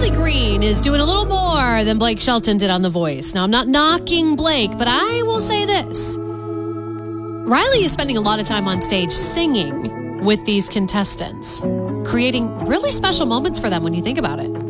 Riley Green is doing a little more than Blake Shelton did on The Voice. Now, I'm not knocking Blake, but I will say this. Riley is spending a lot of time on stage singing with these contestants, creating really special moments for them when you think about it.